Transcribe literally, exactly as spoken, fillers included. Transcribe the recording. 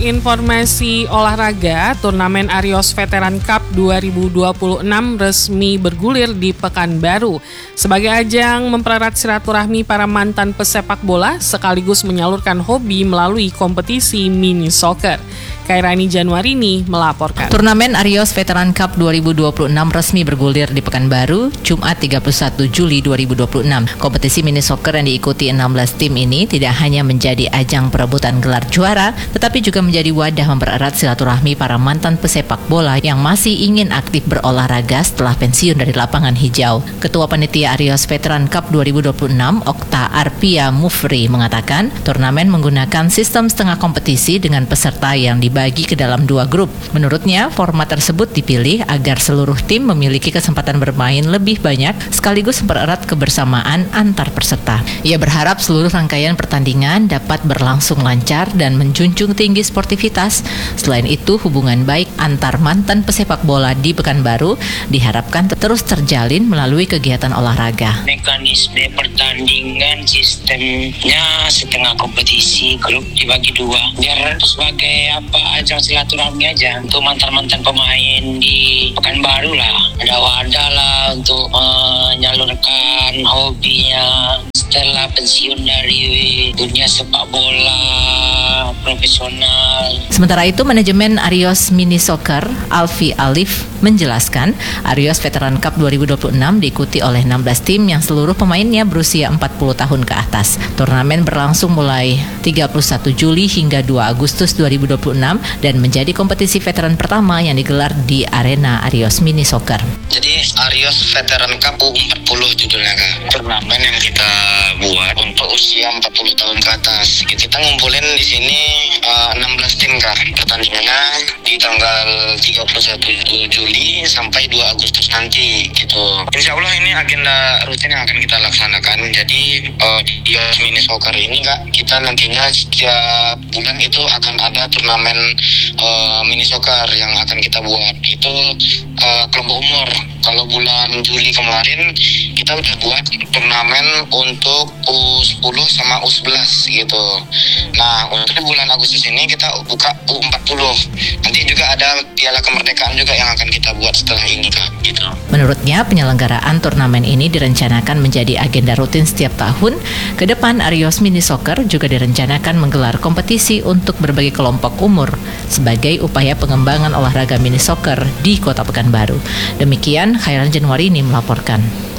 Informasi olahraga, turnamen Arios Veteran Cup dua ribu dua puluh enam resmi bergulir di Pekanbaru. Sebagai ajang mempererat silaturahmi para mantan pesepak bola sekaligus menyalurkan hobi melalui kompetisi mini soccer. Kairani Januarini melaporkan. Turnamen Arios Veteran Cup dua ribu dua puluh enam resmi bergulir di Pekanbaru, Jumat tiga puluh satu Juli dua ribu dua puluh enam. Kompetisi mini soccer yang diikuti enam belas tim ini tidak hanya menjadi ajang perebutan gelar juara, tetapi juga menjadi wadah mempererat silaturahmi para mantan pesepak bola yang masih ingin aktif berolahraga setelah pensiun dari lapangan hijau. Ketua Panitia Arios Veteran Cup dua ribu dua puluh enam, Okta Arpia Mufri, mengatakan turnamen menggunakan sistem setengah kompetisi dengan peserta yang dibagi ke dalam dua grup. Menurutnya, format tersebut dipilih agar seluruh tim memiliki kesempatan bermain lebih banyak sekaligus mempererat kebersamaan antar peserta. Ia berharap seluruh rangkaian pertandingan dapat berlangsung lancar dan menjunjung tinggi sportivitas. Selain itu, hubungan baik antar mantan pesepak bola di Pekanbaru diharapkan terus terjalin melalui kegiatan olahraga. Mekanisme pertandingan sistemnya setengah kompetisi, grup dibagi dua, biar sebagai apa ajang silaturahmi aja untuk mantan-mantan pemain di Pekanbaru lah, ada wadah lah untuk menyalurkan hobinya setelah pensiun dari dunia sepak bola profesional. Sementara itu, manajemen Arios Mini Soccer, Alfi Alif, menjelaskan Arios Veteran Cup dua ribu dua puluh enam diikuti oleh enam belas tim yang seluruh pemainnya berusia empat puluh tahun ke atas. Turnamen berlangsung mulai tiga puluh satu Juli hingga dua Agustus dua ribu dua puluh enam dan menjadi kompetisi veteran pertama yang digelar di arena Arios Mini Soccer. Jadi Arios Veteran Cup U empat puluh judulnya, Kak. Turnamen yang kita buat untuk usia empat puluh tahun ke atas. Kita ngumpulin di sini uh, enam belas tim, Kak. Pertandingannya di tanggal tiga puluh satu Juli sampai dua Agustus nanti gitu. Insya Allah ini agenda rutin yang akan kita laksanakan. Jadi uh, di Arios Mini Soccer ini, Kak, kita nantinya setiap bulan itu akan ada turnamen uh, mini soccer yang akan kita buat. Itu uh, kelompok umur. Kalau bulan Juli kemarin kita udah buat turnamen untuk U sepuluh sama U sebelas gitu. Nah, untuk bulan Agustus ini kita buka U empat puluh. Nanti juga ada Piala Kemerdekaan juga yang akan kita buat setelah ini, Kak, gitu. Menurutnya, penyelenggaraan turnamen ini direncanakan menjadi agenda rutin setiap tahun. Ke depan, Arios Mini Soccer juga direncanakan menggelar kompetisi untuk berbagai kelompok umur sebagai upaya pengembangan olahraga mini soccer di Kota Pekanbaru. Demikian, Kairani Januarini melaporkan.